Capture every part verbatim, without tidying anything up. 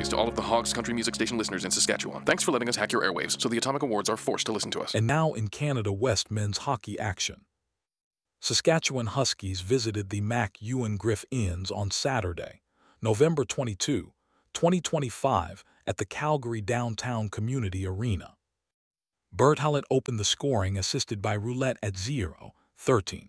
apologies to all of the Hogs Country Music Station listeners in Saskatchewan. Thanks for letting us hack your airwaves so the Atomic Awards are forced to listen to us. And now in Canada West men's hockey action. Saskatchewan Huskies visited the Mac Ewan Griff Inns on Saturday, November twenty-second, twenty twenty-five, at the Calgary Downtown Community Arena. Bert Hallett opened the scoring, assisted by Roulette at zero thirteen.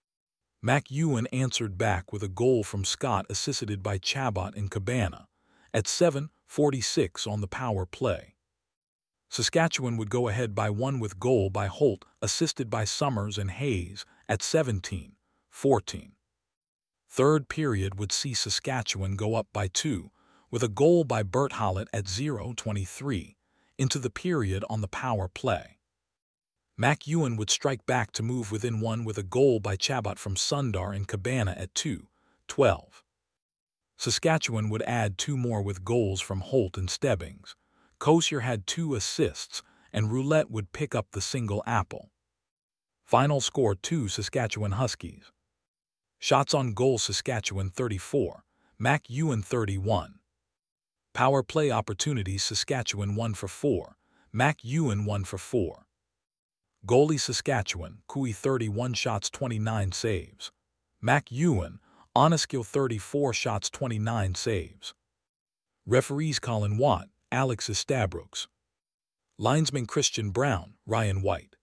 Mac Ewan answered back with a goal from Scott, assisted by Chabot and Cabana, at seven forty-six on the power play. Saskatchewan would go ahead by one with goal by Holt, assisted by Summers and Hayes, at seventeen fourteen. Third period would see Saskatchewan go up by two, with a goal by Bert Hallett at zero twenty-three, into the period on the power play. Mac Ewan would strike back to move within one with a goal by Chabot from Sundar and Cabana at two twelve. Saskatchewan would add two more with goals from Holt and Stebbings. Kosier had two assists, and Roulette would pick up the single apple. Final score two Saskatchewan Huskies. Shots on goal Saskatchewan thirty-four, Mac Ewan thirty-one. Power play opportunities Saskatchewan one for four, Mac Ewan one for four. Goalie Saskatchewan, Cooey thirty-one shots twenty-nine saves. Mac Ewan, Oneskill thirty-four shots twenty-nine saves. Referees Colin Watt, Alex Estabrooks. Linesman Christian Brown, Ryan White.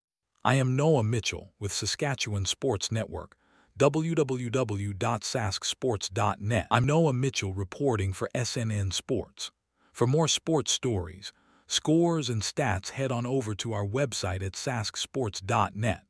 I am Noah Mitchell with Saskatchewan Sports Network, w w w dot sask sports dot net. I'm Noah Mitchell reporting for S N N Sports. For more sports stories, scores, and stats, head on over to our website at sask sports dot net.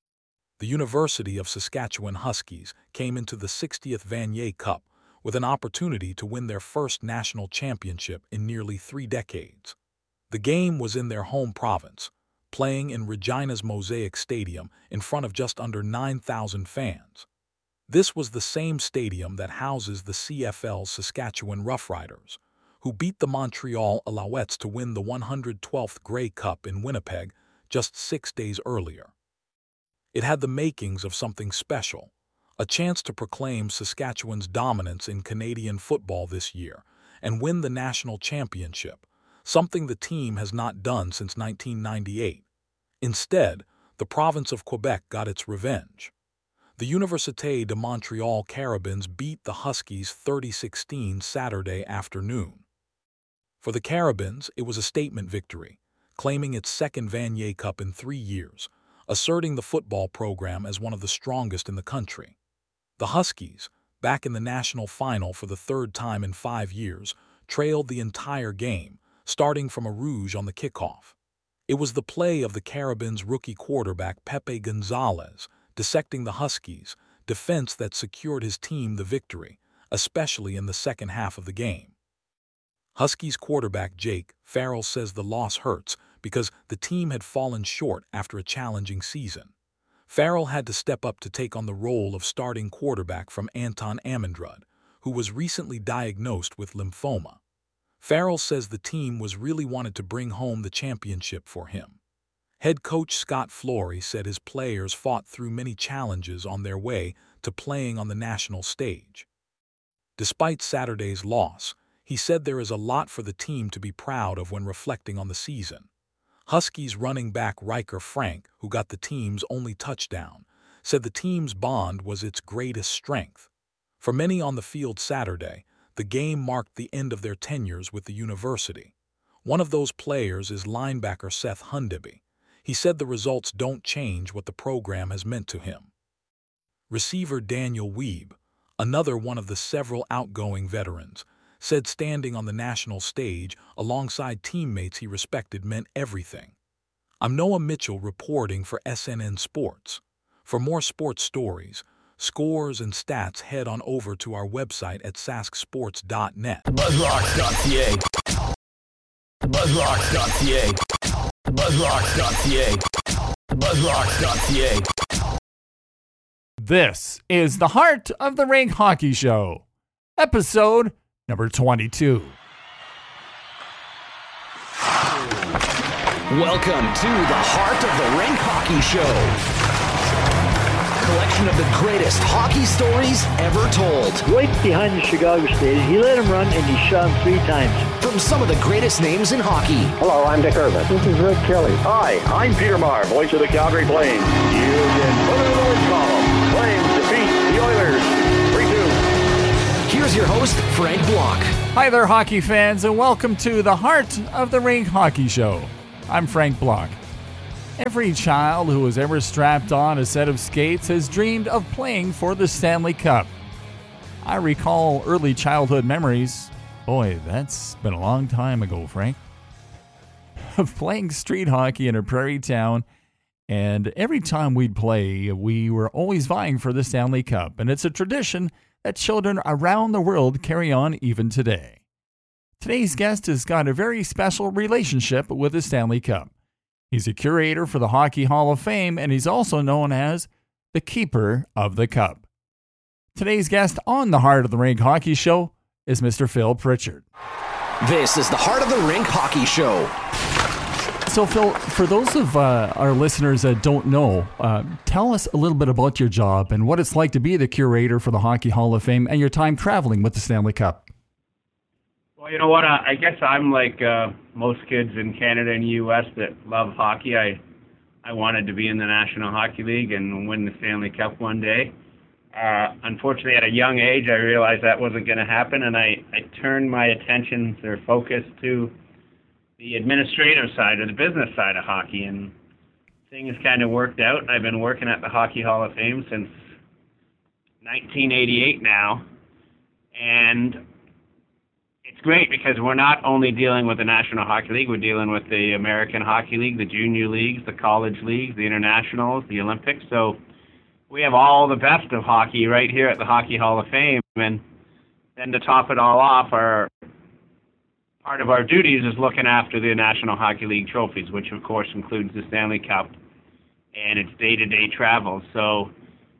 The University of Saskatchewan Huskies came into the sixtieth Vanier Cup with an opportunity to win their first national championship in nearly three decades. The game was in their home province, playing in Regina's Mosaic Stadium in front of just under nine thousand fans. This was the same stadium that houses the C F L's Saskatchewan Roughriders, who beat the Montreal Alouettes to win the one hundred twelfth Grey Cup in Winnipeg just six days earlier. It had the makings of something special, a chance to proclaim Saskatchewan's dominance in Canadian football this year and win the national championship, something the team has not done since nineteen ninety-eight. Instead, the province of Quebec got its revenge. The Université de Montréal Carabins beat the Huskies thirty sixteen Saturday afternoon. For the Carabins, it was a statement victory, claiming its second Vanier Cup in three years, asserting the football program as one of the strongest in the country. The Huskies, back in the national final for the third time in five years, trailed the entire game, starting from a rouge on the kickoff. It was the play of the Carabins' rookie quarterback Pepe Gonzalez, dissecting the Huskies' defense that secured his team the victory, especially in the second half of the game. Huskies quarterback Jake Farrell says the loss hurts because the team had fallen short after a challenging season. Farrell had to step up to take on the role of starting quarterback from Anton Ammandrad, who was recently diagnosed with lymphoma. Farrell says the team was really wanted to bring home the championship for him. Head coach Scott Flory said his players fought through many challenges on their way to playing on the national stage. Despite Saturday's loss, he said there is a lot for the team to be proud of when reflecting on the season. Huskies running back Riker Frank, who got the team's only touchdown, said the team's bond was its greatest strength. For many on the field Saturday, the game marked the end of their tenures with the university. One of those players is linebacker Seth Hundeby. He said the results don't change what the program has meant to him. Receiver Daniel Weeb, another one of the several outgoing veterans, said standing on the national stage alongside teammates he respected meant everything. I'm Noah Mitchell reporting for S N N Sports. For more sports stories, scores, and stats, head on over to our website at sask sports dot net. buzzrocks dot c a buzzrocks dot c a buzzrocks dot c a buzzrocks dot c a This is the Heart of the Rink Hockey Show, episode number twenty-two. Welcome to the Heart of the Rink Hockey Show. collection of the greatest hockey stories ever told. Right behind the Chicago Stadium, he let him run and he shot him three times. From some of the greatest names in hockey. Hello, I'm Dick Irvin. This is Rick Kelly. Hi, I'm Peter Maher, voice of the Calgary Flames. You can put it in the win column. Flames defeat the Oilers three two. Here's your host, Frank Block. Hi there, hockey fans, and welcome to the Heart of the Rink Hockey Show. I'm Frank Block. Every child who has ever strapped on a set of skates has dreamed of playing for the Stanley Cup. I recall early childhood memories. Boy, that's been a long time ago, Frank. Of playing street hockey in a prairie town, and every time we'd play, we were always vying for the Stanley Cup, and it's a tradition that children around the world carry on even today. Today's guest has got a very special relationship with the Stanley Cup. He's a curator for the Hockey Hall of Fame, and he's also known as the Keeper of the Cup. Today's guest on the Heart of the Rink Hockey Show is Mister Phil Pritchard. This is the Heart of the Rink Hockey Show. So, Phil, for those of uh, our listeners that don't know, uh, tell us a little bit about your job and what it's like to be the curator for the Hockey Hall of Fame and your time traveling with the Stanley Cup. Well, you know what? I, I guess I'm like uh, most kids in Canada and U S that love hockey. I I wanted to be in the National Hockey League and win the Stanley Cup one day. Uh, unfortunately, at a young age, I realized that wasn't going to happen, and I, I turned my attention or focus to the administrative side or the business side of hockey, and things kind of worked out. And I've been working at the Hockey Hall of Fame since nineteen eighty-eight now, and it's great because we're not only dealing with the National Hockey League, we're dealing with the American Hockey League, the junior leagues, the college leagues, the internationals, the Olympics. So we have all the best of hockey right here at the Hockey Hall of Fame. And then to top it all off, our part of our duties is looking after the National Hockey League trophies, which of course includes the Stanley Cup and its day-to-day travel. So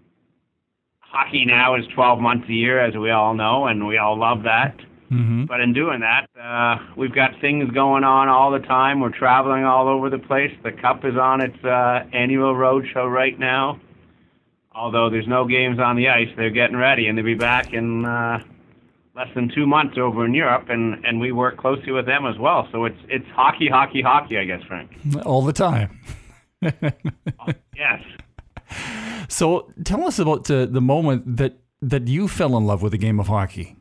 hockey now is twelve months a year, as we all know, and we all love that. Mm-hmm. But in doing that, uh, we've got things going on all the time. We're traveling all over the place. The Cup is on its uh, annual road show right now. Although there's no games on the ice, they're getting ready, and they'll be back in uh, less than two months over in Europe, and, and we work closely with them as well. So it's it's hockey, hockey, hockey, I guess, Frank. All the time. Oh, yes. So tell us about uh, the moment that, that you fell in love with the game of hockey.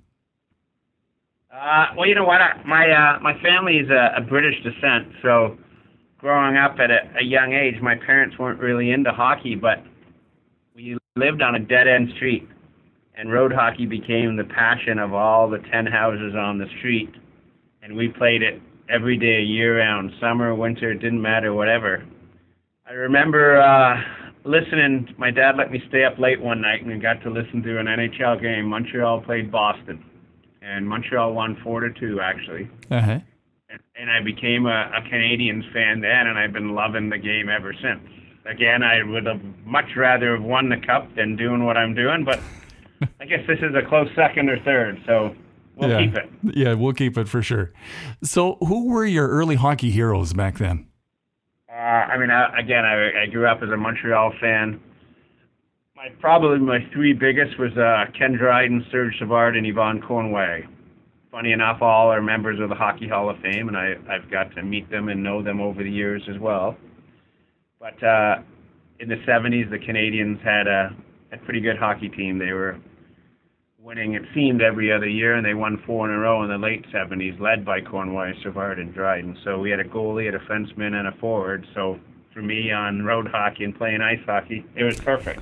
Uh, well, you know what? I, my uh, my family is a, a British descent, so growing up at a, a young age, my parents weren't really into hockey, but we lived on a dead-end street, and road hockey became the passion of all the ten houses on the street, and we played it every day, year-round, summer, winter, it didn't matter, whatever. I remember uh, listening, my dad let me stay up late one night, and we got to listen to an N H L game. Montreal played Boston. And Montreal won four to two, actually. Uh-huh. And, and I became a, a Canadiens fan then, and I've been loving the game ever since. Again, I would have much rather have won the Cup than doing what I'm doing, but I guess this is a close second or third, so we'll yeah. keep it. Yeah, we'll keep it for sure. So who were your early hockey heroes back then? Uh, I mean, I, again, I, I grew up as a Montreal fan. My, probably my three biggest was uh, Ken Dryden, Serge Savard, and Yvonne Cornway. Funny enough, all are members of the Hockey Hall of Fame, and I, I've got to meet them and know them over the years as well. But uh, in the seventies, the Canadiens had a, a pretty good hockey team. They were winning, it seemed, every other year, and they won four in a row in the late seventies, led by Cornway, Savard, and Dryden. So we had a goalie, a defenseman, and a forward. So for me on road hockey and playing ice hockey, it was perfect.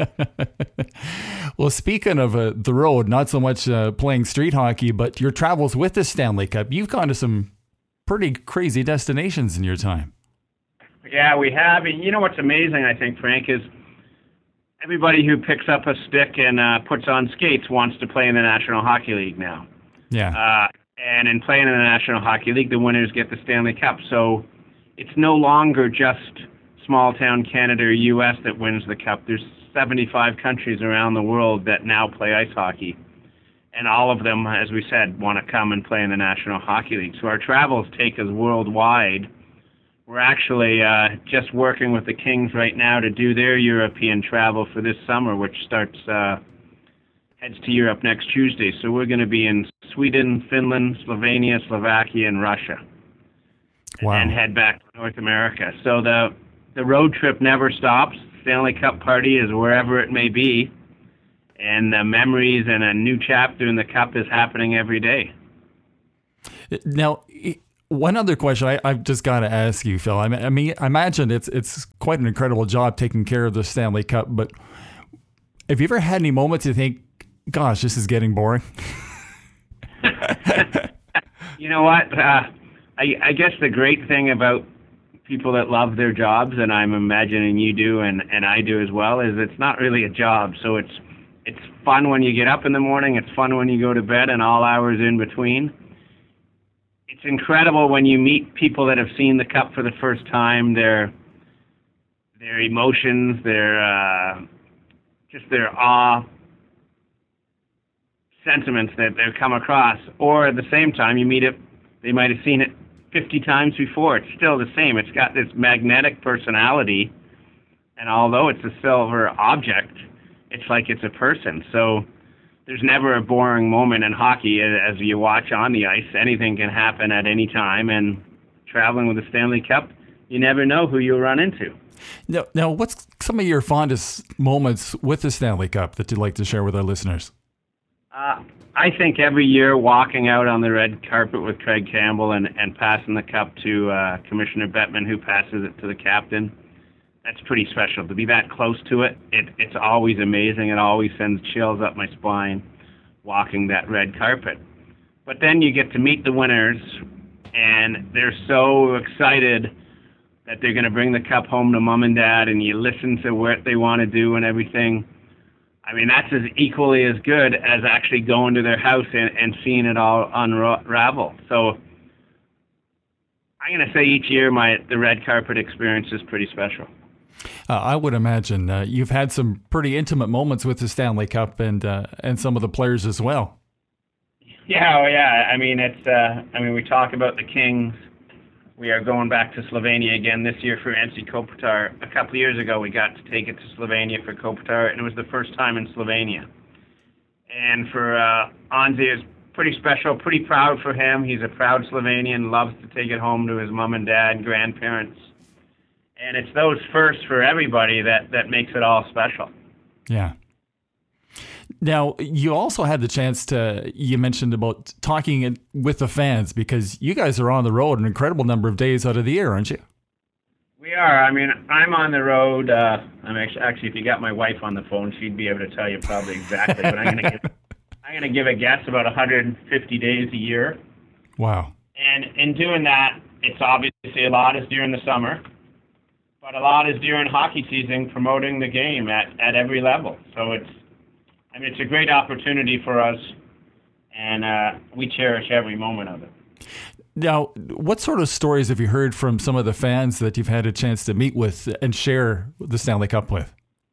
Well, speaking of uh, the road, not so much uh, playing street hockey, but your travels with the Stanley Cup, you've gone to some pretty crazy destinations in your time. Yeah, we have. And you know what's amazing, I think, Frank, is everybody who picks up a stick and uh, puts on skates wants to play in the National Hockey League now. Yeah. Uh, and in playing in the National Hockey League, the winners get the Stanley Cup. So it's no longer just small-town Canada or U S that wins the Cup. There's seventy-five countries around the world that now play ice hockey. And all of them, as we said, want to come and play in the National Hockey League. So our travels take us worldwide, we're actually uh, just working with the Kings right now to do their European travel for this summer, which starts uh, heads to Europe next Tuesday. So we're going to be in Sweden, Finland, Slovenia, Slovakia, and Russia. Wow. And then head back to North America. So the the road trip never stops. Stanley Cup party is wherever it may be. And the memories and a new chapter in the Cup is happening every day. Now, one other question I, I've just got to ask you, Phil. I mean, I mean, I imagine it's it's quite an incredible job taking care of the Stanley Cup, but have you ever had any moments you think, gosh, this is getting boring? You know what? Uh, I, I guess the great thing about people that love their jobs, and I'm imagining you do and, and I do as well, is it's not really a job. So it's it's fun when you get up in the morning. It's fun when you go to bed and all hours in between. It's incredible when you meet people that have seen the Cup for the first time, their their emotions, their uh, just their awe sentiments that they come across. Or at the same time, you meet it, they might have seen it fifty times before. It's still the same. It's got this magnetic personality, and although it's a silver object, it's like it's a person. So there's never a boring moment in hockey as you watch on the ice. Anything can happen at any time, and traveling with the Stanley Cup, you never know who you'll run into. Now, now, what's some of your fondest moments with the Stanley Cup that you'd like to share with our listeners? Uh, I think every year walking out on the red carpet with Craig Campbell and, and passing the cup to uh, Commissioner Bettman, who passes it to the captain, that's pretty special. To be that close to it, it, it's always amazing. It always sends chills up my spine walking that red carpet. But then you get to meet the winners, and they're so excited that they're going to bring the cup home to mom and dad, and you listen to what they want to do and everything. I mean, that's as equally as good as actually going to their house and, and seeing it all unravel. So I'm going to say each year my the red carpet experience is pretty special. Uh, I would imagine uh, you've had some pretty intimate moments with the Stanley Cup and uh, and some of the players as well. Yeah, oh yeah. I mean, it's. Uh, I mean, we talk about the Kings. We are going back to Slovenia again this year for N C Kopitar. A couple of years ago, we got to take it to Slovenia for Kopitar, and it was the first time in Slovenia. And for uh, Anze, it's pretty special, pretty proud for him. He's a proud Slovenian, loves to take it home to his mom and dad and grandparents. And it's those firsts for everybody that, that makes it all special. Yeah. Now, you also had the chance to, you mentioned about talking with the fans, because you guys are on the road an incredible number of days out of the year, aren't you? We are. I mean, I'm on the road. Uh, I'm actually, actually, if you got my wife on the phone, she'd be able to tell you probably exactly. But I'm going to give, I'm going to give a guess about one hundred fifty days a year. Wow. And in doing that, it's obviously a lot is during the summer, but a lot is during hockey season, promoting the game at, at every level. So it's, I mean, it's a great opportunity for us, and uh, we cherish every moment of it. Now, what sort of stories have you heard from some of the fans that you've had a chance to meet with and share the Stanley Cup with?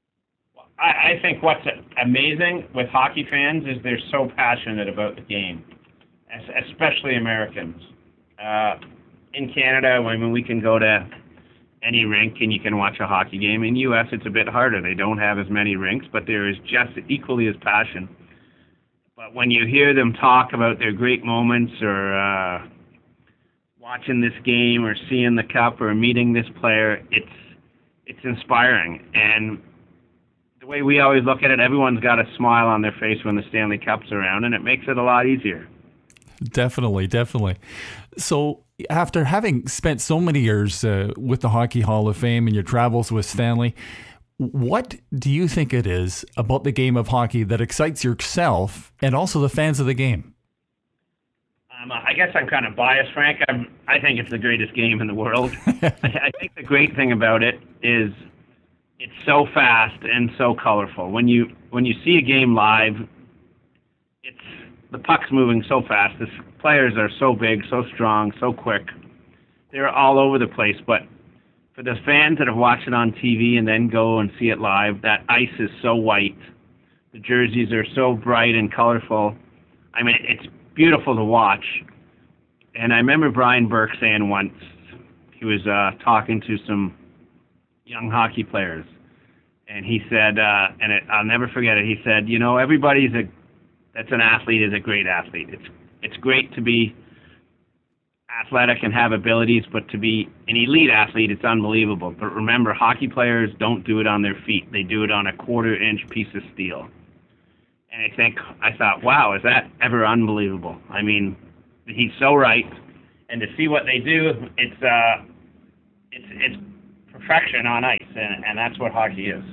I, I think what's amazing with hockey fans is they're so passionate about the game, especially Americans. Uh, in Canada, I mean, we can go to any rink and you can watch a hockey game. In the U S, it's a bit harder. They don't have as many rinks, but there is just equally as passion. But when you hear them talk about their great moments, or uh, watching this game, or seeing the cup, or meeting this player, it's it's inspiring. And the way we always look at it, everyone's got a smile on their face when the Stanley Cup's around, and it makes it a lot easier. Definitely, definitely. So after having spent so many years uh, with the Hockey Hall of Fame and your travels with Stanley, what do you think it is about the game of hockey that excites yourself and also the fans of the game? Um, I guess I'm kind of biased, Frank. I'm, I think it's the greatest game in the world. I, I think the great thing about it is it's so fast and so colorful. When you when you see a game live, it's the puck's moving so fast. The players are so big, so strong, so quick. They're all over the place. But for the fans that have watched it on T V and then go and see it live, that ice is so white. The jerseys are so bright and colorful. I mean, it's beautiful to watch. And I remember Brian Burke saying once, he was uh, talking to some young hockey players, and he said, uh, and it, I'll never forget it. He said, you know, everybody's a that's an athlete is a great athlete. It's it's great to be athletic and have abilities, but to be an elite athlete, it's unbelievable. But remember, hockey players don't do it on their feet. They do it on a quarter-inch piece of steel. And I think, I thought, wow, is that ever unbelievable? I mean, he's so right. And to see what they do, it's uh, it's it's perfection on ice, and, and that's what hockey is.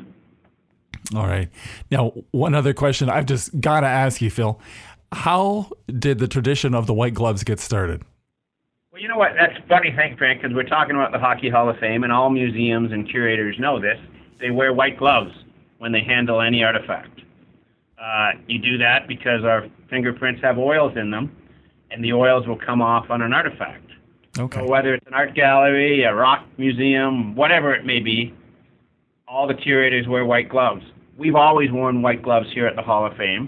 All right. Now, one other question I've just got to ask you, Phil. How did the tradition of the white gloves get started? Well, you know what? That's a funny thing, Frank, because we're talking about the Hockey Hall of Fame, and all museums and curators know this. They wear white gloves when they handle any artifact. Uh, you do that because our fingerprints have oils in them, and the oils will come off on an artifact. Okay. So whether it's an art gallery, a rock museum, whatever it may be, all the curators wear white gloves. We've always worn white gloves here at the Hall of Fame,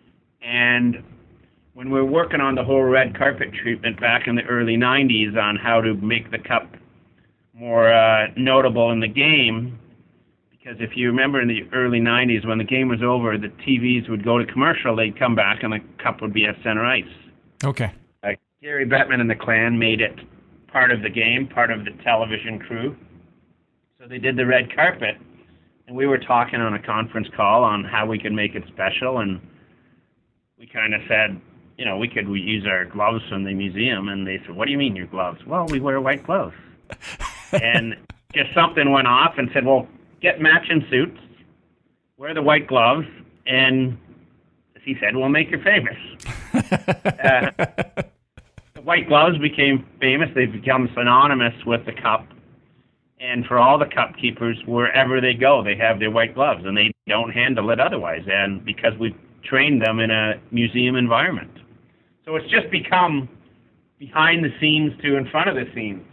and when we were working on the whole red carpet treatment back in the early nineties on how to make the cup more uh, notable in the game, because if you remember in the early nineties, when the game was over, the T Vs would go to commercial, they'd come back, and the cup would be at center ice. Okay. Uh, Gary Bettman and the Clan made it part of the game, part of the television crew. So they did the red carpet, and we were talking on a conference call on how we could make it special, and we kind of said, you know, we could use our gloves from the museum, and they said, what do you mean your gloves? Well, we wear white gloves. And just something went off and said, well, get matching suits, wear the white gloves, and as he said, we'll make you famous. uh, the white gloves became famous. They've become synonymous with the cup. And for all the cup keepers, wherever they go, they have their white gloves, and they don't handle it otherwise. And because we've trained them in a museum environment. So it's just become behind the scenes to in front of the scenes.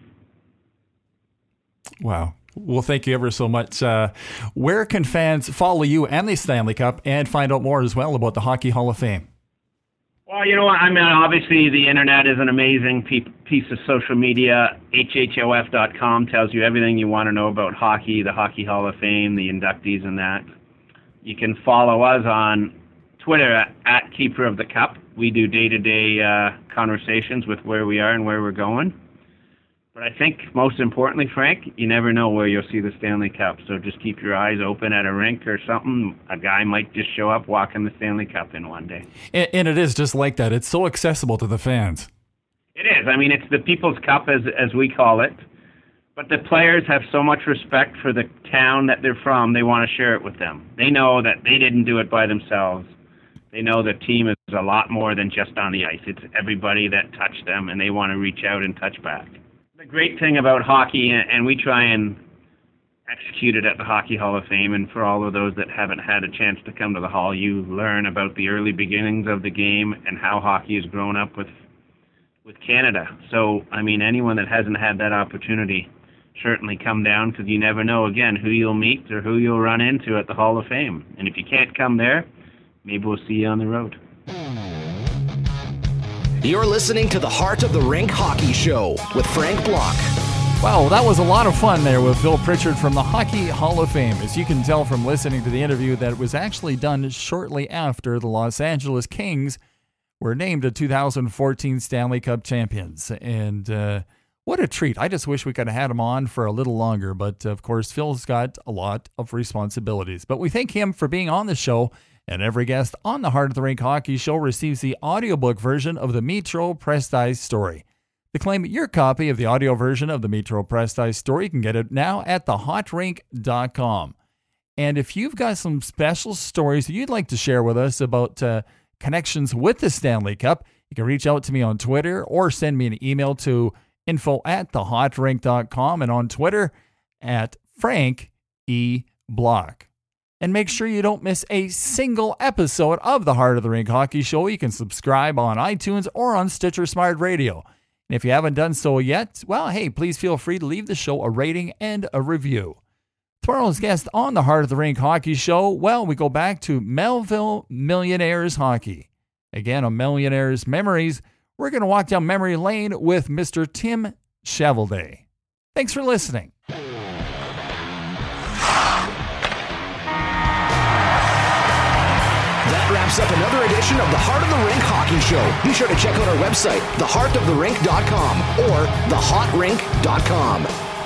Wow. Well, thank you ever so much. Uh, where can fans follow you and the Stanley Cup and find out more as well about the Hockey Hall of Fame? Well, you know what? I mean, obviously the internet is an amazing pe- piece of social media. H H O F dot com tells you everything you want to know about hockey, the Hockey Hall of Fame, the inductees and that. You can follow us on Twitter at, at Keeper of the Cup. We do day-to-day uh, conversations with where we are and where we're going. But I think most importantly, Frank, you never know where you'll see the Stanley Cup. So just keep your eyes open at a rink or something. A guy might just show up walking the Stanley Cup in one day. And, and it is just like that. It's so accessible to the fans. It is. I mean, it's the People's Cup, as as we call it. But the players have so much respect for the town that they're from, they want to share it with them. They know that they didn't do it by themselves. They know the team is a lot more than just on the ice. It's everybody that touched them, and they want to reach out and touch back. The great thing about hockey, and we try and execute it at the Hockey Hall of Fame, and for all of those that haven't had a chance to come to the Hall, you learn about the early beginnings of the game and how hockey has grown up with with Canada. So, I mean, anyone that hasn't had that opportunity, certainly come down, because you never know, again, who you'll meet or who you'll run into at the Hall of Fame. And if you can't come there, maybe we'll see you on the road. You're listening to the Heart of the Rink Hockey Show with Frank Block. Wow, that was a lot of fun there with Phil Pritchard from the Hockey Hall of Fame. As you can tell from listening to the interview, that it was actually done shortly after the Los Angeles Kings were named the two thousand fourteen Stanley Cup champions. And uh, what a treat. I just wish we could have had him on for a little longer. But, of course, Phil's got a lot of responsibilities. But we thank him for being on the show. And every guest on the Heart of the Rink Hockey Show receives the audiobook version of the Metro Prestice story. To claim your copy of the audio version of the Metro Prestice story, you can get it now at the hot rink dot com. And if you've got some special stories that you'd like to share with us about uh, connections with the Stanley Cup, you can reach out to me on Twitter or send me an email to info at the hot rink dot com, and on Twitter at Frank E. Block. And make sure you don't miss a single episode of the Heart of the Rink Hockey Show. You can subscribe on iTunes or on Stitcher Smart Radio. And if you haven't done so yet, well, hey, please feel free to leave the show a rating and a review. Tomorrow's guest on the Heart of the Rink Hockey Show, well, we go back to Melville Millionaires Hockey. Again, on Millionaires Memories, we're going to walk down memory lane with Mister Tim Chevelday. Thanks for listening. That wraps up another edition of the Heart of the Rink Hockey Show. Be sure to check out our website, the heart of the rink dot com or the hot rink dot com.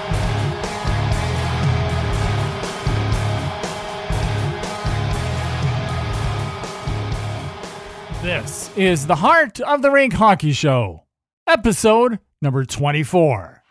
This is the Heart of the Rink Hockey Show, episode number twenty-four.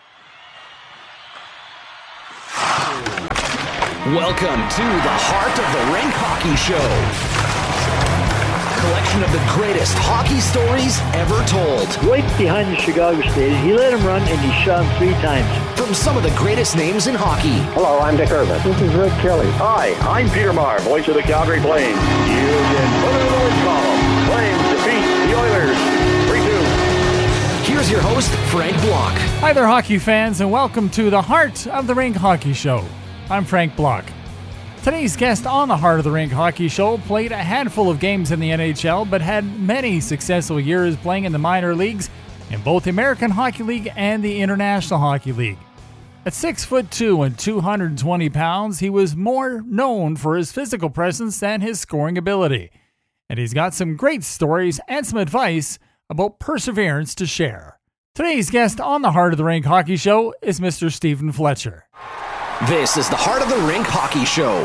Welcome to the Heart of the Rink Hockey Show. Collection of the greatest hockey stories ever told. Right behind the Chicago stage, he let him run and he shot him three times. From some of the greatest names in hockey. Hello, I'm Dick Irvin. This is Rick Kelly. Hi, I'm Peter Maher, voice of the Calgary Flames. You can put it in the win column. Flames defeat the Oilers three two. Here's your host, Frank Block. Hi there, hockey fans, and welcome to the Heart of the Rink Hockey Show. I'm Frank Block. Today's guest on the Heart of the Rink Hockey Show played a handful of games in the N H L, but had many successful years playing in the minor leagues in both the American Hockey League and the International Hockey League. At six foot two and two hundred twenty pounds, he was more known for his physical presence than his scoring ability. And he's got some great stories and some advice about perseverance to share. Today's guest on the Heart of the Rink Hockey Show is Mister Stephen Fletcher. This is the Heart of the Rink Hockey Show.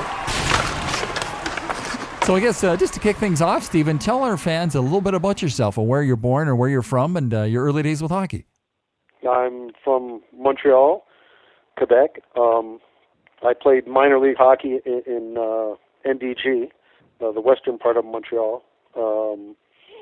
So I guess uh, just to kick things off, Stephen, tell our fans a little bit about yourself and where you're born or where you're from and uh, your early days with hockey. I'm from Montreal, Quebec. Um, I played minor league hockey in, in uh, N D G, uh, the western part of Montreal. Um,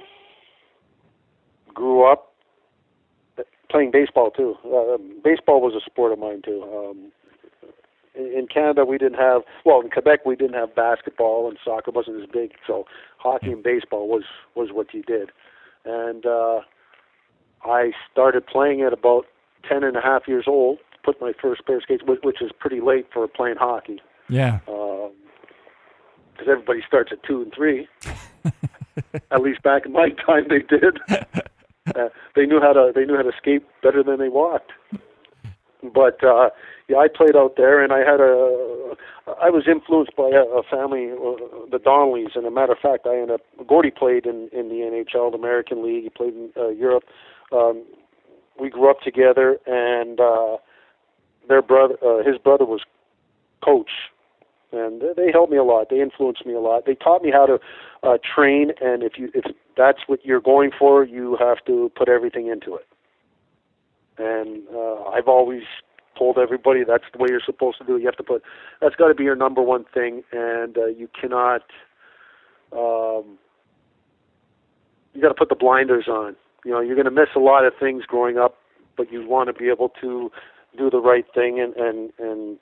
grew up playing baseball, too. Uh, baseball was a sport of mine, too. Um, In Canada, we didn't have, well, in Quebec, we didn't have basketball, and soccer wasn't as big, so hockey and baseball was, was what you did. And uh, I started playing at about ten and a half years old, put my first pair of skates, which is pretty late for playing hockey. Yeah. Because um, everybody starts at two and three. At least back in my time, they did. uh, they knew how to they knew how to skate better than they walked. But uh, yeah, I played out there, and I had a. I was influenced by a, a family, uh, the Donnellys, and a matter of fact, I ended up. Gordie played in, in the N H L, the American League. He played in uh, Europe. Um, we grew up together, and uh, their brother, uh, his brother, was coach, and they helped me a lot. They influenced me a lot. They taught me how to uh, train, and if you if that's what you're going for, you have to put everything into it. And uh, I've always told everybody that's the way you're supposed to do it. You have to put, that's got to be your number one thing, and uh, you cannot, um, you got to put the blinders on. You know, you're going to miss a lot of things growing up, but you want to be able to do the right thing and, and, and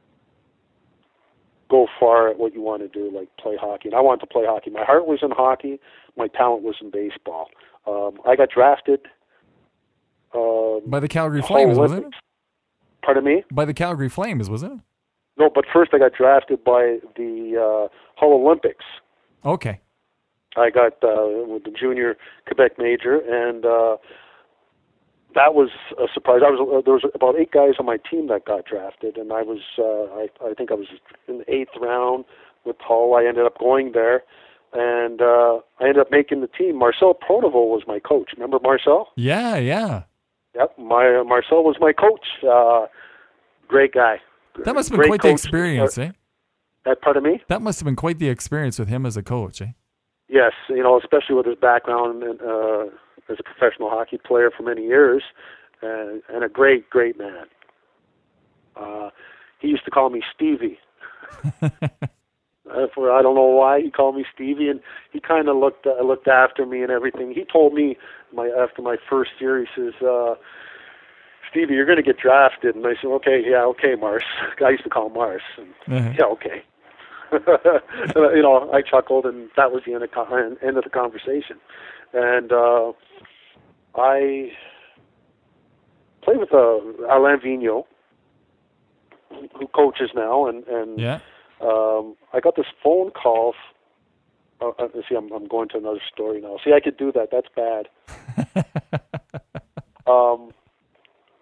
go far at what you want to do, like play hockey. And I wanted to play hockey. My heart was in hockey. My talent was in baseball. Um, I got drafted. Um, By the Calgary Flames, wasn't it? Pardon me? By the Calgary Flames, wasn't it? No, but first I got drafted by the uh, Hull Olympics. Okay. I got uh, with the junior Quebec major, and uh, that was a surprise. I was uh, there was about eight guys on my team that got drafted, and I was uh, I, I think I was in the eighth round with Hull. I ended up going there, and uh, I ended up making the team. Marcel Pronovo was my coach. Remember Marcel? Yeah, yeah. Yep, my uh, Marcel was my coach. Uh, great guy. That must have been great quite coach. the experience, uh, eh? Uh, pardon me? That must have been quite the experience with him as a coach, eh? Yes, you know, especially with his background uh, as a professional hockey player for many years, and, and a great, great man. Uh, he used to call me Stevie. uh, for I don't know why he called me Stevie, and he kind of looked uh, looked after me and everything. He told me my after my first year, he says, uh, "Stevie, you're going to get drafted." And I said, "Okay, yeah, okay, Mars." I used to call him Mars. And, uh-huh. Yeah, okay. You know, I chuckled, and that was the end of, con- end of the conversation. And uh, I played with uh, Alain Vigneault, who coaches now, and, and yeah. um, I got this phone call. Uh, uh, see, I'm, I'm going to another story now. See, I could do that. That's bad. um, I played with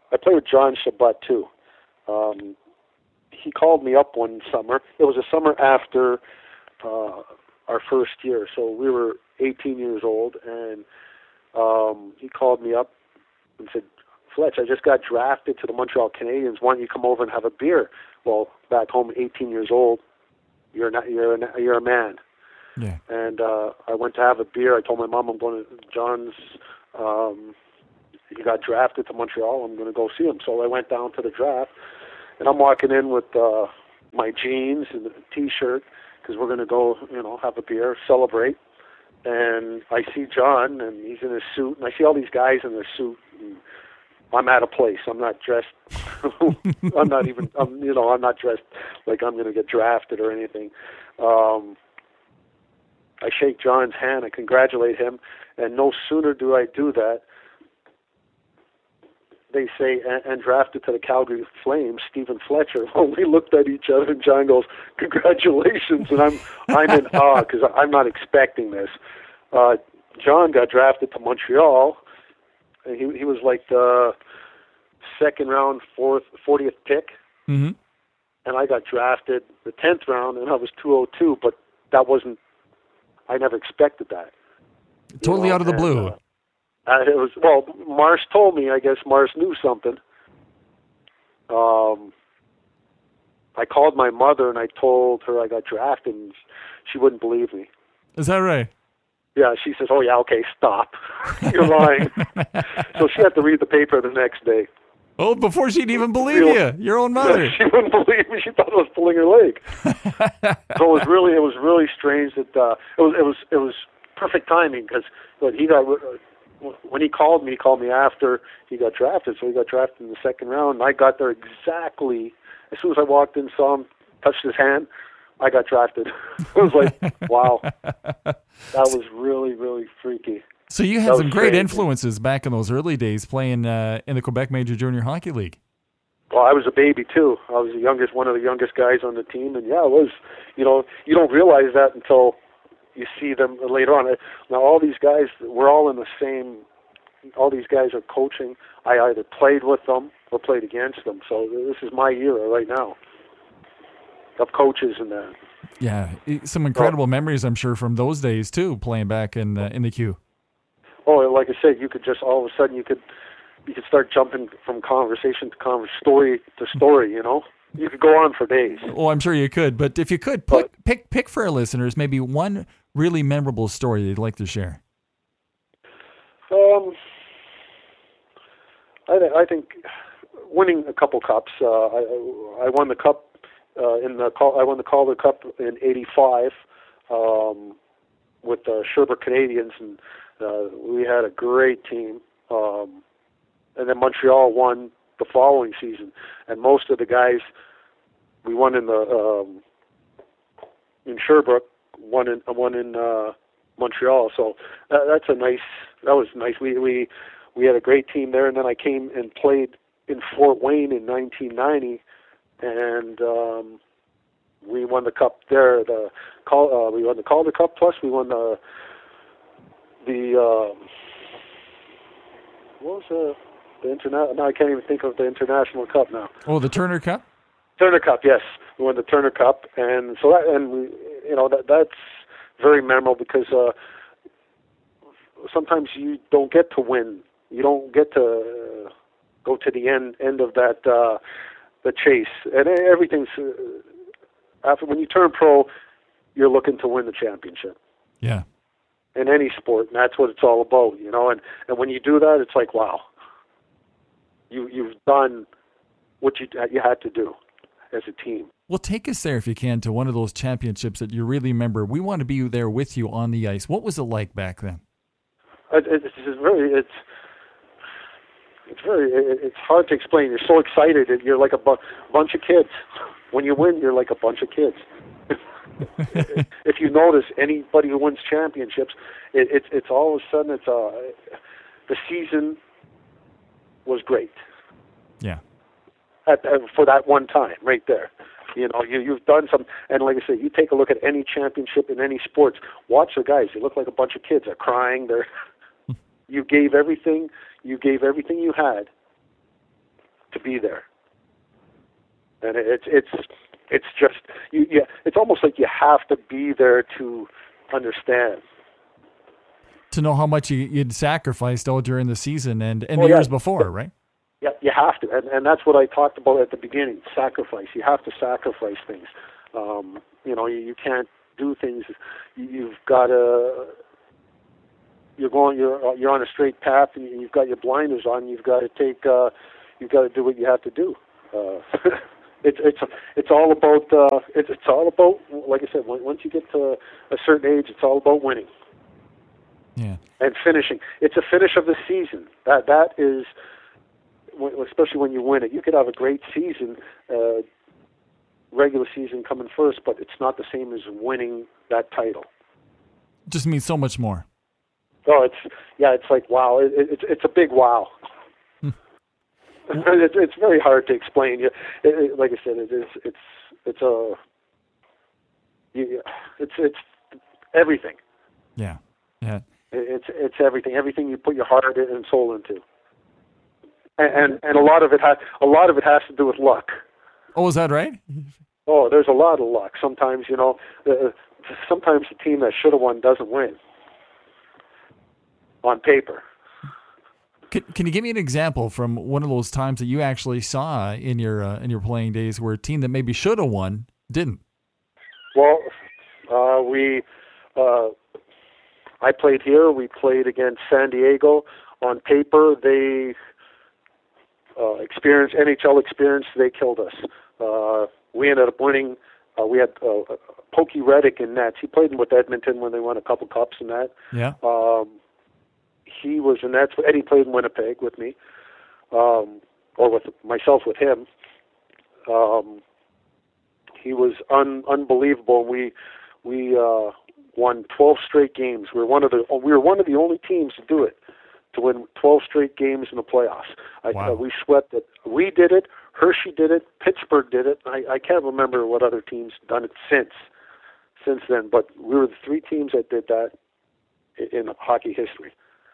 John Shabbat too. Um, he called me up one summer. It was a summer after uh, our first year, so we were eighteen years old, and um, he called me up and said, Fletch, I just got drafted to the Montreal Canadiens. Why don't you come over and have a beer? Well, back home, eighteen years old, you're not, you're a, you're a man. Yeah. And uh, I went to have a beer. I told my mom I'm going to John's. Um, he got drafted to Montreal. I'm going to go see him. So I went down to the draft, and I'm walking in with uh, my jeans and a T-shirt because we're going to go, you know, have a beer, celebrate. And I see John, and he's in his suit, and I see all these guys in their suit. And I'm out of place. I'm not dressed. I'm not even. I'm, you know, I'm not dressed like I'm going to get drafted or anything. Um, I shake John's hand. I congratulate him, and no sooner do I do that, they say, and, and drafted to the Calgary Flames, Stephen Fletcher. Well, we looked at each other, and John goes, "Congratulations!" And I'm I'm in awe because I'm not expecting this. Uh, John got drafted to Montreal. He he was like the second round, fourth, fortieth pick, mm-hmm. and I got drafted the tenth round, and I was two oh two. But that wasn't. I never expected that. Totally you know? out of the and, blue. Uh, uh, it was well. Mars told me. I guess Mars knew something. Um, I called my mother and I told her I got drafted, and she wouldn't believe me. Is that right? Yeah, she says, "Oh yeah, okay, stop. You're lying." So she had to read the paper the next day. Oh, before she'd even believe Real, you, your own mother. She wouldn't believe me. She thought I was pulling her leg. So it was really, it was really strange that uh, it was, it was, it was perfect timing because he got uh, when he called me, he called me after he got drafted. So he got drafted in the second round, and I got there exactly as soon as I walked in, saw him, touched his hand. I got drafted. It was like, wow, that was really, really freaky. So you had some great influences back in those early days playing uh, in the Quebec Major Junior Hockey League. Well, I was a baby too. I was the youngest, one of the youngest guys on the team, and yeah, it was. You know, you don't realize that until you see them later on. Now, all these guys, we're all in the same. All these guys are coaching. I either played with them or played against them. So this is my era right now of coaches and that. Yeah, some incredible oh. memories, I'm sure, from those days too, playing back in uh, in the Q. Oh, like I said, you could just all of a sudden you could you could start jumping from conversation to conversation, story to story. You know, you could go on for days. Oh, I'm sure you could. But if you could, pick but, pick pick for our listeners maybe one really memorable story they'd like to share. Um, I I think winning a couple cups. Uh, I I won the cup uh, in the I won the Calder Cup in eighty-five um, with the Sherbrooke Canadians and. Uh, we had a great team, um, and then Montreal won the following season. And most of the guys we won in the um, in Sherbrooke, one in one in uh, Montreal. So that, that's a nice. That was nice. We we we had a great team there, and then I came and played in Fort Wayne in nineteen ninety, and um, we won the cup there. The call uh, we won the Calder Cup. Plus, we won the The uh, what was the the interna- No, I can't even think of the international cup now. Oh, the Turner Cup. Turner Cup, yes, we won the Turner Cup, and so that and we, you know that that's very memorable because uh, sometimes you don't get to win, you don't get to uh, go to the end end of that uh, the chase, and everything's uh, after when you turn pro, you're looking to win the championship. Yeah. In any sport, and that's what it's all about, you know. And, and when you do that, it's like, wow, you you've done what you you had to do as a team. Well, take us there if you can to one of those championships that you really remember. We want to be there with you on the ice. What was it like back then? It, it, it's very it's it's very it, it's hard to explain. You're so excited, you're like a bu- bunch of kids. When you win, you're like a bunch of kids. If you notice, anybody who wins championships, it, it's it's all of a sudden it's uh, the season was great. Yeah. At, uh, for that one time, right there, you know, you you've done some, and like I said, you take a look at any championship in any sports. Watch the guys; they look like a bunch of kids. They're crying. They're you gave everything. You gave everything you had to be there. And it's it's it's just you, yeah. It's almost like you have to be there to understand. To know how much you, you'd sacrificed all during the season and, and well, the yeah, years before, right? Yeah, you have to, and and that's what I talked about at the beginning. Sacrifice. You have to sacrifice things. Um, you know, you, you can't do things. You've got to. You're going. You're you're on a straight path, and you've got your blinders on. You've got to take. Uh, you've got to do what you have to do. Uh, it's it's it's all about. Uh, it's it's all about. Like I said, once you get to a certain age, it's all about winning. Yeah. And finishing. It's a finish of the season. That that is. Especially when you win it, you could have a great season, uh, regular season coming first, but it's not the same as winning that title. Just means so much more. Oh, it's yeah, it's like wow, it, it, it's it's a big wow. Hmm. it's it's very hard to explain. It, it, like I said, it is it's it's a you, it's it's everything. Yeah, yeah. It, it's it's everything. Everything you put your heart and soul into. And and a lot of it has a lot of it has to do with luck. Oh, is that right? Oh, there's a lot of luck. Sometimes you know, uh, sometimes the team that should have won doesn't win. On paper. Can Can you give me an example from one of those times that you actually saw in your uh, in your playing days where a team that maybe should have won didn't? Well, uh, we uh, I played here. We played against San Diego. On paper, they. Uh, experience, N H L experience, they killed us. Uh, we ended up winning. Uh, we had uh, Pokey Reddick in nets. He played with Edmonton when they won a couple cups and that. Yeah. Um, he was in nets. Eddie played in Winnipeg with me, um, or with myself with him. Um, he was un- unbelievable. We we uh, won twelve straight games. We were one of the we were one of the only teams to do it. To win twelve straight games in the playoffs. I, wow. uh, we swept it. We did it. Hershey did it. Pittsburgh did it. I, I can't remember what other teams done it since since then, but we were the three teams that did that in, in hockey history.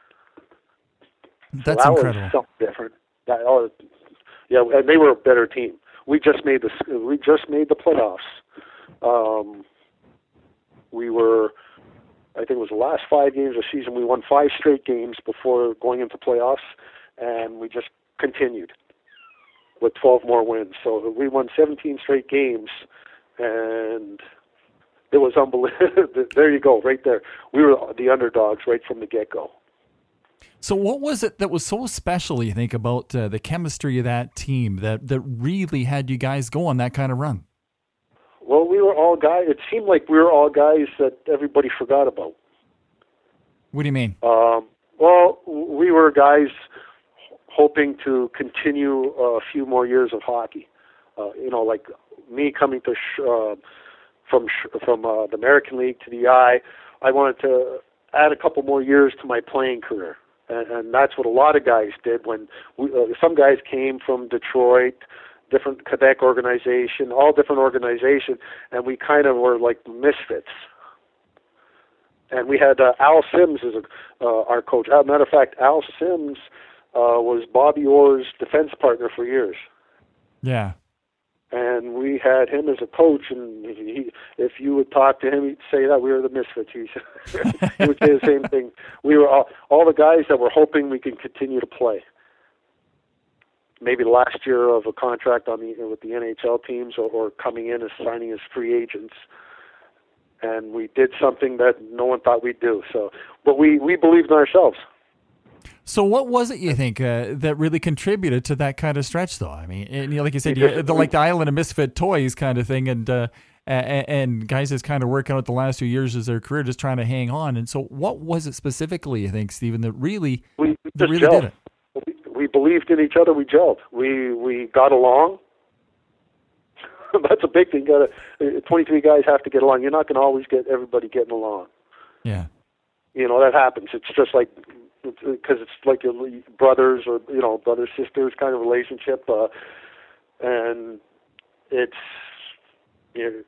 That's so that incredible. Was something different. That, oh, yeah, and they were a better team. We just made the we just made the playoffs. Um, we were. I think it was the last five games of the season. We won five straight games before going into playoffs, and we just continued with twelve more wins. So we won seventeen straight games, and it was unbelievable. There you go, right there. We were the underdogs right from the get-go. So what was it that was so special, you think, about uh, the chemistry of that team that, that really had you guys go on that kind of run? Well, we were all guys. It seemed like we were all guys that everybody forgot about. What do you mean? Um, well, we were guys hoping to continue a few more years of hockey. Uh, you know, like me coming to sh- uh, from sh- from uh, the American League to the I, I wanted to add a couple more years to my playing career, and, and that's what a lot of guys did. When we, uh, some guys came from Detroit. Different Quebec organization, all different organizations, and we kind of were like misfits. And we had uh, Al Sims as a, uh, our coach. As a matter of fact, Al Sims uh, was Bobby Orr's defense partner for years. Yeah. And we had him as a coach, and he, if you would talk to him, he'd say that we were the misfits. He, he would say the same thing. We were all, all the guys that were hoping we could continue to play. Maybe the last year of a contract on the with the N H L teams, or, or coming in as signing as free agents, and we did something that no one thought we'd do. So, but we, we believed in ourselves. So, what was it you think uh, that really contributed to that kind of stretch, though? I mean, and, you know, like you said, you, the, like the Island of Misfit Toys kind of thing, and uh, and, and guys just kind of working out the last few years of their career, just trying to hang on. And so, what was it specifically, you think, Stephen, that really we, we that really gelled. did it? We believed in each other. We gelled. We we got along. That's a big thing. Got to twenty-three guys have to get along. You're not going to always get everybody getting along. Yeah. You know that happens. It's just like because it's like your brothers or you know brother sisters kind of relationship, uh, and it's you know,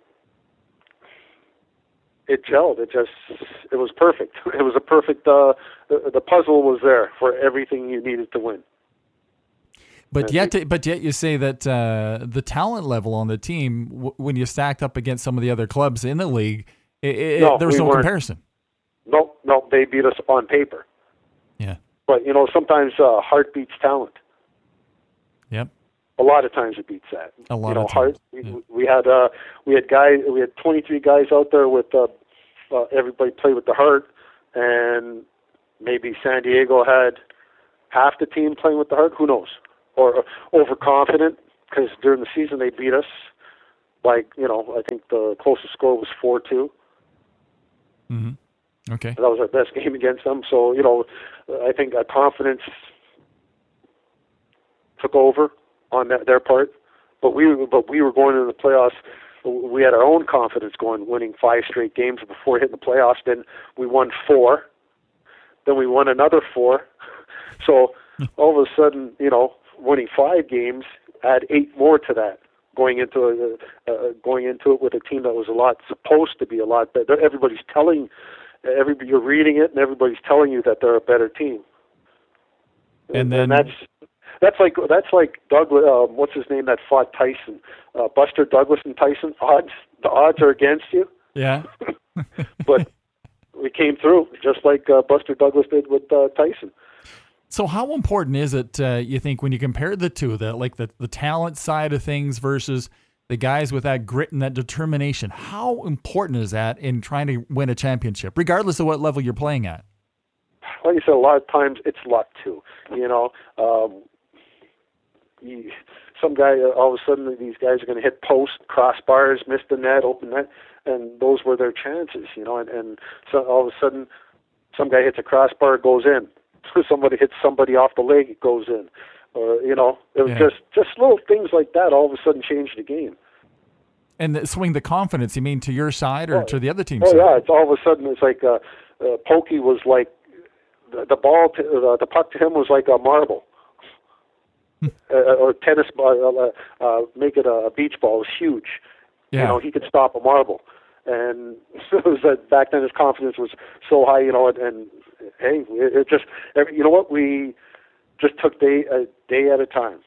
it gelled. It just it was perfect. It was a perfect. Uh, the, the puzzle was there for everything you needed to win. But yet, but yet, you say that uh, the talent level on the team, w- when you stacked up against some of the other clubs in the league, it, it, no, there was we no weren't. comparison. No, no, they beat us on paper. Yeah. But you know, sometimes uh, heart beats talent. Yep. A lot of times it beats that. A lot you know, of heart. times. We, Yeah. we had uh, we had guys. We had twenty-three guys out there with uh, uh, everybody played with the heart, and maybe San Diego had half the team playing with the heart. Who knows? Or uh, overconfident because during the season they beat us. Like you know, I think the closest score was four two. Mm-hmm. Okay. That was our best game against them. So you know, I think uh, confidence took over on that, their part. But we but we were going into the playoffs. We had our own confidence going, winning five straight games before hitting the playoffs. Then we won four. Then we won another four. So all of a sudden, you know, winning five games, add eight more to that. Going into a, uh, going into it with a team that was a lot supposed to be a lot better. Everybody's telling, everybody you're reading it, and everybody's telling you that they're a better team. And, and then and that's that's like that's like Douglas. Uh, what's his name that fought Tyson? Uh, Buster Douglas and Tyson. Odds the odds are against you. Yeah. But we came through just like uh, Buster Douglas did with uh, Tyson. So how important is it, uh, you think, when you compare the two, that like the, the talent side of things versus the guys with that grit and that determination? How important is that in trying to win a championship, regardless of what level you're playing at? Like I said, a lot of times it's luck too. You know, um, you, some guy, uh, all of a sudden these guys are going to hit post, crossbars, miss the net, open net, and those were their chances. You know, and, and so all of a sudden some guy hits a crossbar, goes in. Somebody hits somebody off the leg, it goes in. Or, you know, it was Yeah. just, just little things like that all of a sudden changed the game. And the, swing the confidence, you mean, to your side or Oh, to the other team's Oh, side? yeah, it's all of a sudden it's like uh, uh, Pokey was like, the, the ball, to, uh, the puck to him was like a marble. uh, or tennis ball, uh, uh, make it a beach ball. It was huge. Yeah. You know, he could stop a marble. And it was that back then his confidence was so high, you know, and, and hey, it, it just, every, you know what, we just took day a day at a time.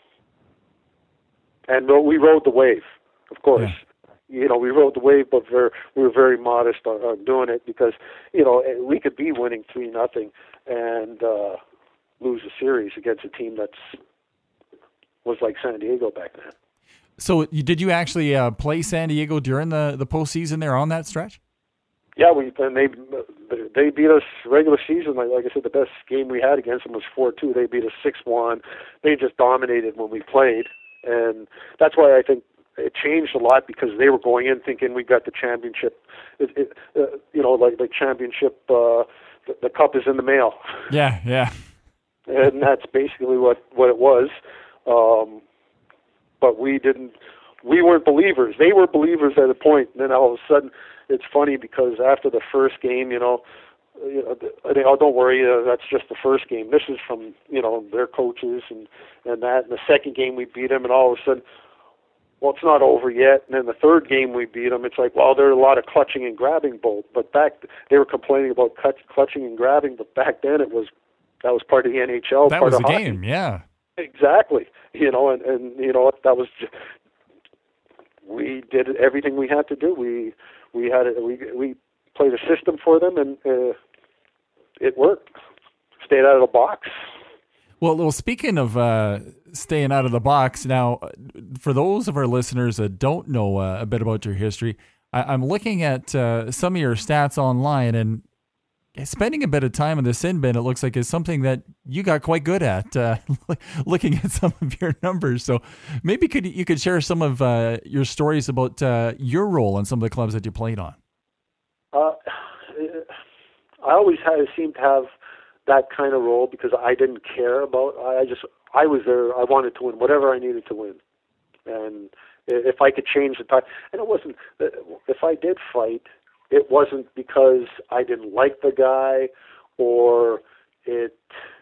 And we rode the wave, of course. Yeah. You know, we rode the wave, but we're, we were very modest on, on doing it because, you know, we could be winning three nothing and uh, lose a series against a team that's was like San Diego back then. So you, did you actually uh, play San Diego during the, the postseason there on that stretch? Yeah, we and they they beat us regular season. Like, like I said, the best game we had against them was four two. They beat us six one. They just dominated when we played, and that's why I think it changed a lot because they were going in thinking we got the championship. It, it, uh, you know, like the championship, uh, the, the cup is in the mail. Yeah, yeah. And that's basically what what it was. Um, but we didn't. We weren't believers. They were believers at a point, and then all of a sudden. It's funny because after the first game, you know, you know, they, oh, don't worry, uh, that's just the first game. This is from, you know, their coaches and, and that. And the second game we beat them, and all of a sudden, well, it's not over yet. And then the third game we beat them, it's like, well, there are a lot of clutching and grabbing both. But back, they were complaining about clutch, clutching and grabbing, but back then it was, that was part of the N H L. That part was of the hockey. game, yeah. Exactly. You know, and, and you know, that was, just, we did everything we had to do. We, We had a, we we played a system for them, and uh, it worked. Stayed out of the box. Well, well. Speaking of uh, staying out of the box, now for those of our listeners that don't know uh, a bit about your history, I, I'm looking at uh, some of your stats online, and spending a bit of time in the sin bin, it looks like is something that you got quite good at. Uh, looking at some of your numbers, so maybe could you could share some of uh, your stories about uh, your role in some of the clubs that you played on. Uh, I always had seemed to have that kind of role because I didn't care about. I just I was there. I wanted to win whatever I needed to win, and if I could change the time, and it wasn't. If I did fight. It wasn't because I didn't like the guy, or it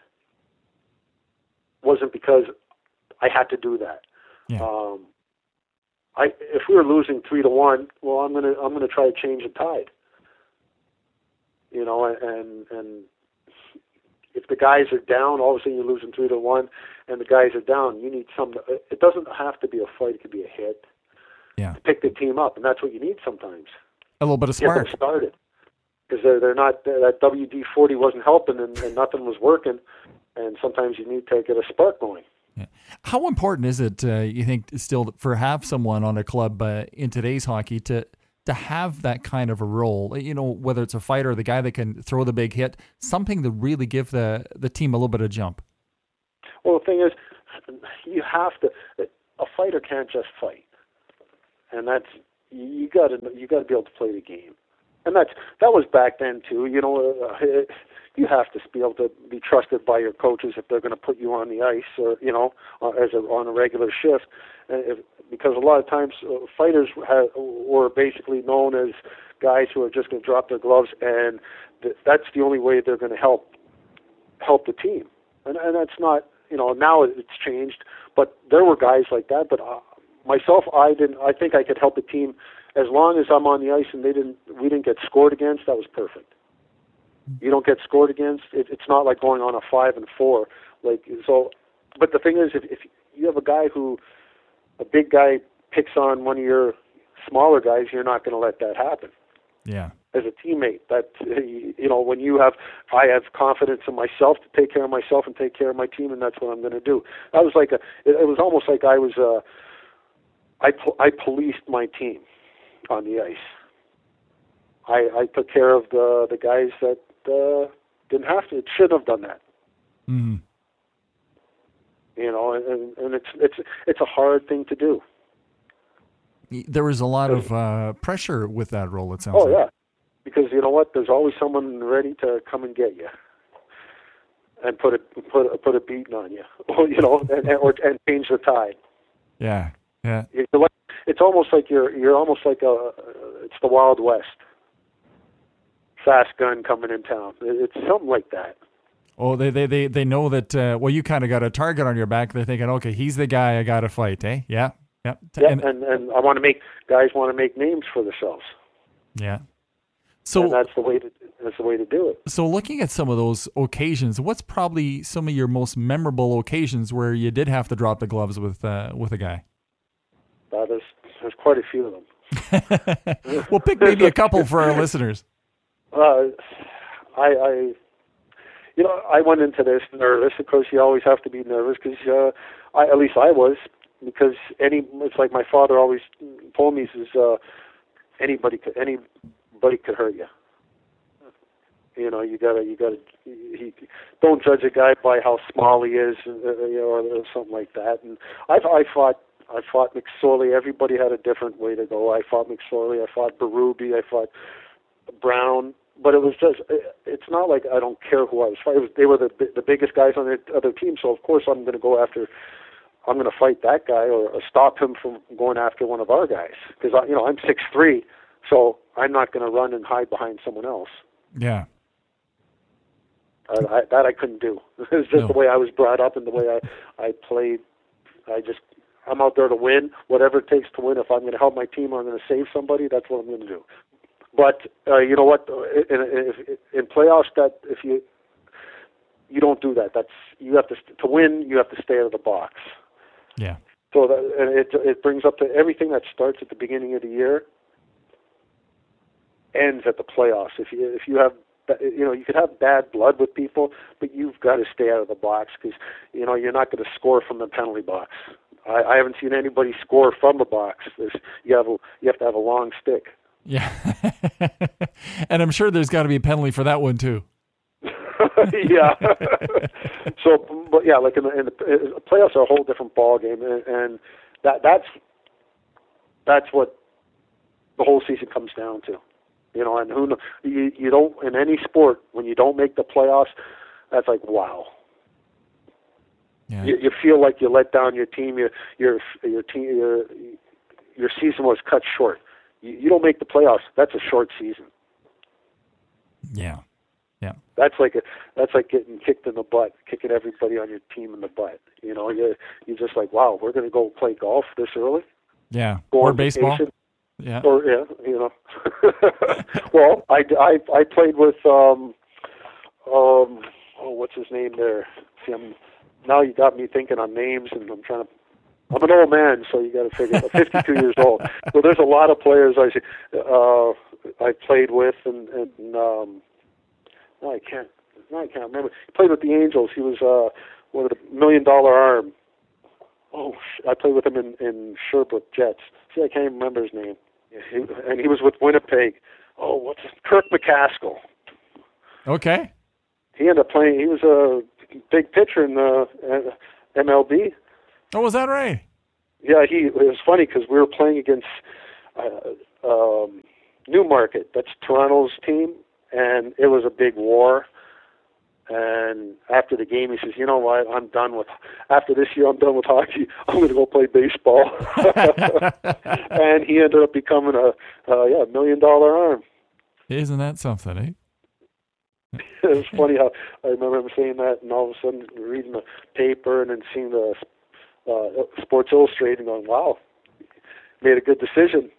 wasn't because I had to do that. Yeah. Um, I if we were losing three to one, well, I'm gonna I'm gonna try to change the tide. You know, and and if the guys are down, all of a sudden you're losing three to one, and the guys are down. You need some. It doesn't have to be a fight; it could be a hit. Yeah. To pick the team up, and that's what you need sometimes. A little bit of Get spark. them started, because they're they're not that W D forty wasn't helping, and, and nothing was working, and sometimes you need to get a spark going. Yeah. How important is it, uh, you think, still for have someone on a club uh, in today's hockey to to have that kind of a role? You know, whether it's a fighter, the guy that can throw the big hit, something to really give the the team a little bit of jump. Well, the thing is, you have to. A fighter can't just fight, and that's you got to you got to be able to play the game, and that's that was back then too. You know, uh, it, you have to be able to be trusted by your coaches if they're going to put you on the ice, or you know, uh, as a, on a regular shift, and if, because a lot of times uh, fighters have, were basically known as guys who are just going to drop their gloves, and th- that's the only way they're going to help help the team, and and that's not. You know, now it's changed, but there were guys like that. But uh, myself, I didn't. I think I could help the team as long as I'm on the ice and they didn't. We didn't get scored against. That was perfect. You don't get scored against. It, it's not like going on a five and four. Like so, but the thing is, if, if you have a guy who, a big guy picks on one of your smaller guys, you're not going to let that happen. Yeah. As a teammate, that you know, when you have, I have confidence in myself to take care of myself and take care of my team, and that's what I'm going to do. I was like a, it, it was almost like I was a, I I policed my team on the ice. I I took care of the the guys that uh, didn't have to, shouldn't have done that. Mm-hmm. You know, and and it's it's it's a hard thing to do. There was a lot of uh, pressure with that role, it sounds oh, like. yeah. Because you know what? There's always someone ready to come and get you and put a put a, put a beating on you, you know, and and, or, and change the tide. Yeah, yeah. You're like, it's almost like you're you're almost like a it's the Wild West. Fast gun coming in town. It's something like that. Oh, they they they, they know that. Uh, well, you kind of got a target on your back. They're thinking, okay, he's the guy I got to fight, eh? Yeah, yeah. Yeah, and, and and I want to make guys want to make names for themselves. Yeah. So and that's the way to that's the way to do it. So looking at some of those occasions, what's probably some of your most memorable occasions where you did have to drop the gloves with uh, with a guy? Uh, there's there's quite a few of them. Well, pick maybe a couple for our listeners. Uh, I, I, you know, I went into this nervous. Of course, you always have to be nervous because, uh, I at least I was, because any it's like my father always told me, he says, uh, anybody could any. Anybody could hurt you. You know, you gotta, you gotta. He, don't judge a guy by how small he is, uh, you know, or, or something like that. And I, I fought, I fought McSorley. Everybody had a different way to go. I fought McSorley. I fought Berube. I fought Brown. But it was just, it's not like I don't care who I was fighting. It was, they were the the biggest guys on their other team, so of course I'm going to go after. I'm going to fight that guy or, or stop him from going after one of our guys because you know I'm six three. So I'm not going to run and hide behind someone else. Yeah. Uh, I, that I couldn't do. It was just no. the way I was brought up and the way I, I played. I just, I'm out there to win, whatever it takes to win. If I'm going to help my team or I'm going to save somebody, that's what I'm going to do. But uh, you know what? In, in, in playoffs, that if you you don't do that, that's you have to to win. You have to stay out of the box. Yeah. So that, and it it brings up to everything that starts at the beginning of the year. Ends at the playoffs. If you if you have you know you could have bad blood with people, but you've got to stay out of the box because you know you're not going to score from the penalty box. I, I haven't seen anybody score from the box. There's, you have a, you have to have a long stick. Yeah, and I'm sure there's got to be a penalty for that one too. Yeah. So, but yeah, like in the, in the playoffs are a whole different ball game, and, and that that's that's what the whole season comes down to. You know, and who you you don't in any sport when you don't make the playoffs, that's like wow. Yeah. You, you feel like you let down your team. Your your your team your your season was cut short. You, you don't make the playoffs. That's a short season. Yeah, yeah. That's like a that's like getting kicked in the butt, kicking everybody on your team in the butt. You know, you you're just like wow, we're going to go play golf this early. Yeah, go or on baseball. Vacation. Yeah. Or yeah, you know. Well, I, I, I played with um, um, oh, what's his name there? See, I'm, now you got me thinking on names, and I'm trying to. I'm an old man, so you got to figure. I'm fifty-two years old, so there's a lot of players I uh, I played with, and, and um, no, I can't. No, I can't remember. He played with the Angels. He was uh, one of the Million Dollar Arm. Oh, I played with him in, in Sherbrooke Jets. See, I can't even remember his name. He, and he was with Winnipeg. Oh, what's his, Kirk McCaskill. Okay. He ended up playing. He was a big pitcher in the uh, M L B. Oh, was that right? Yeah, he. It was funny because we were playing against uh, um, Newmarket. That's Toronto's team, and it was a big war. And after the game, he says, "You know what? I'm done with. After this year, I'm done with hockey. I'm going to go play baseball." And he ended up becoming a uh, yeah million dollar arm. Isn't that something, eh? It was funny how I remember him saying that, and all of a sudden reading the paper and then seeing the uh, Sports Illustrated, and going, "Wow, made a good decision."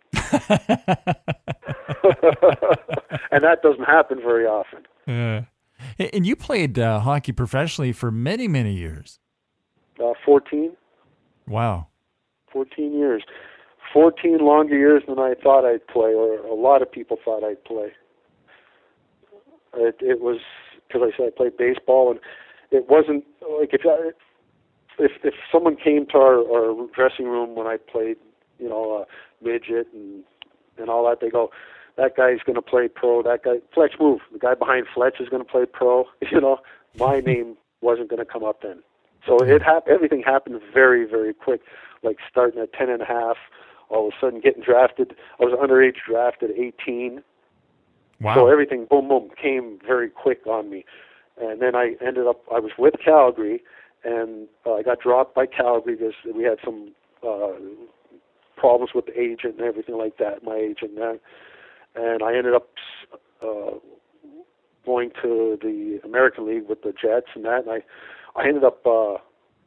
And that doesn't happen very often. Yeah. And you played uh, hockey professionally for many, many years. Uh, fourteen. Wow. Fourteen years. Fourteen longer years than I thought I'd play, or a lot of people thought I'd play. It, it was because I said I played baseball, and it wasn't like if I, if if someone came to our, our dressing room when I played, you know, uh, midget and and all that, they go, "That guy's going to play pro. That guy, Fletch, move. The guy behind Fletch is going to play pro." You know, my name wasn't going to come up then. So it hap- everything happened very, very quick. Like starting at ten and a half, all of a sudden getting drafted. I was underage drafted at eighteen. Wow. So everything, boom, boom, came very quick on me. And then I ended up, I was with Calgary, and uh, I got dropped by Calgary because we had some uh, problems with the agent and everything like that, my agent and that. And I ended up uh, going to the American League with the Jets and that. And I, I ended up uh,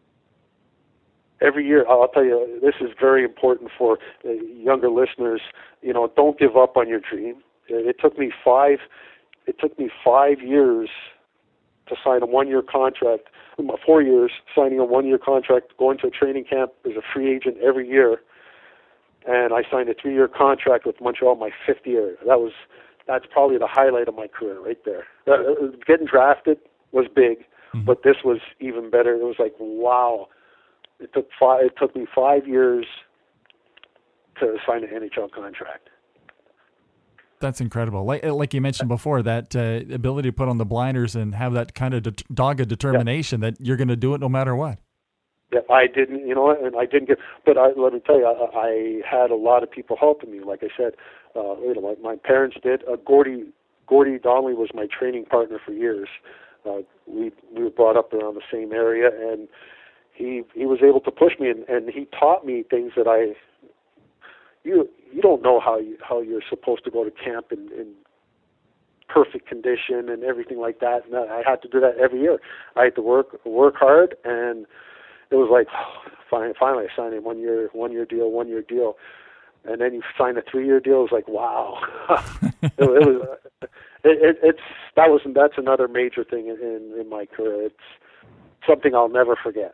every year. I'll tell you, this is very important for uh, younger listeners. You know, don't give up on your dream. It, it took me five. It took me five years to sign a one-year contract. Four years signing a one-year contract, going to a training camp as a free agent every year. And I signed a three-year contract with Montreal my fifth year. That was, that's probably the highlight of my career right there. Uh, getting drafted was big, mm-hmm. but this was even better. It was like, wow. It took five. It took me five years to sign an N H L contract. That's incredible. Like like you mentioned before, that uh, ability to put on the blinders and have that kind of de- dogged determination yeah. that you're going to do it no matter what. Yeah, I didn't, you know, and I didn't get, but I, let me tell you, I, I had a lot of people helping me. Like I said, uh, you know, my, my parents did. Uh, Gordy, Gordy Donnelly was my training partner for years. Uh, we we were brought up around the same area, and he he was able to push me, and, and he taught me things that I, you you don't know how you how you're supposed to go to camp in, in perfect condition and everything like that. And I had to do that every year. I had to work work hard, and it was like, oh, finally, finally I signed a one year one year deal, one year deal, and then you sign a three year deal. It was like, wow. it, it was it, it, it's that was that's another major thing in, in in my career. It's something I'll never forget.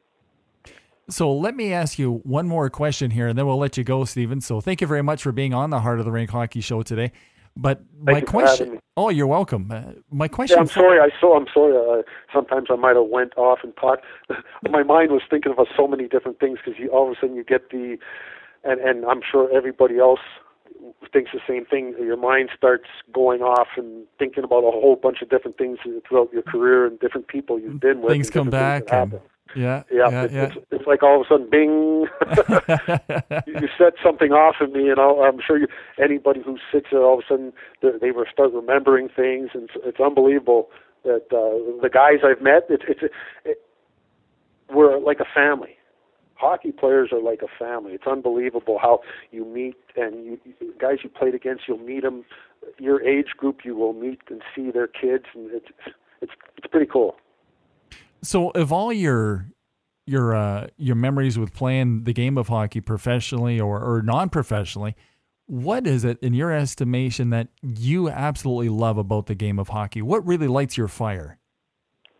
So let me ask you one more question here, and then we'll let you go, Stephen. So thank you very much for being on the Heart of the Rink Hockey Show today. But Thank my you for question, having me. oh, you're welcome. Uh, my question. Yeah, I'm for, sorry. I so I'm sorry. Uh, sometimes I might have went off and talked. My mind was thinking of so many different things because you all of a sudden you get the, and and I'm sure everybody else thinks the same thing. Your mind starts going off and thinking about a whole bunch of different things throughout your career and different people you've been with. Things come back. Things and, yeah, yeah. yeah, It's, yeah. It's, it's like all of a sudden, bing! you, you set something off in me, and I'll, I'm sure you, anybody who sits there, all of a sudden they, they will start remembering things, and it's, it's unbelievable that uh, the guys I've met, it's it's it, we're like a family. Hockey players are like a family. It's unbelievable how you meet, and you, you, guys you played against, you'll meet them. Your age group, you will meet and see their kids, and it's it's it's pretty cool. So, of all your your uh, your memories with playing the game of hockey professionally or, or non-professionally, what is it in your estimation that you absolutely love about the game of hockey? What really lights your fire?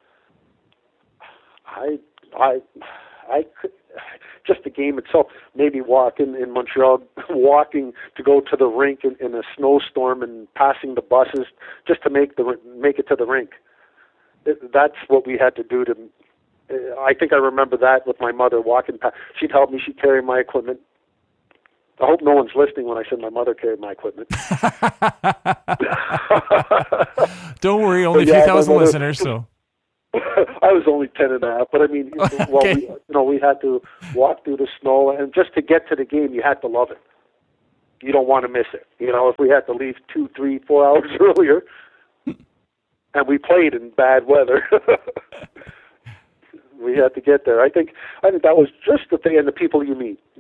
I, I, I could, just the game itself, maybe walking in Montreal, walking to go to the rink in, in a snowstorm and passing the buses just to make the make it to the rink. It, that's what we had to do to. Uh, I think I remember that with my mother walking past. She'd help me. She'd carry my equipment. I hope no one's listening when I said my mother carried my equipment. Don't worry, only a few yeah, thousand mother, listeners, so. I was only ten and a half, but I mean, okay. well, we, you know, we had to walk through the snow, and just to get to the game, you had to love it. You don't want to miss it. You know, if we had to leave two, three, four hours earlier, and we played in bad weather, we had to get there. I think, I think that was just the thing, and the people you meet.